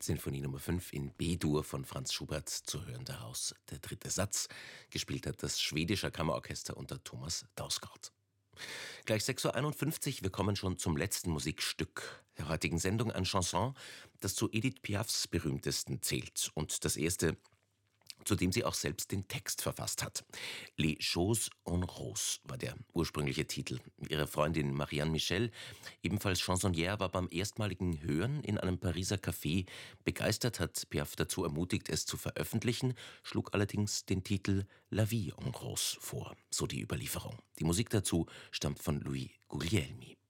Sinfonie Nummer 5 in B-Dur von Franz Schubert zu hören daraus. Der dritte Satz, gespielt hat das Schwedische Kammerorchester unter Thomas Dausgaard. Gleich 6:51 Uhr, wir kommen schon zum letzten Musikstück der heutigen Sendung, ein Chanson, das zu Edith Piafs berühmtesten zählt und das erste, zu dem sie auch selbst den Text verfasst hat. Les Choses en Rose war der ursprüngliche Titel. Ihre Freundin Marianne Michel, ebenfalls Chansonnière, war beim erstmaligen Hören in einem Pariser Café begeistert, hat Piaf dazu ermutigt, es zu veröffentlichen, schlug allerdings den Titel La Vie en Rose vor, so die Überlieferung. Die Musik dazu stammt von Louis Guglielmi.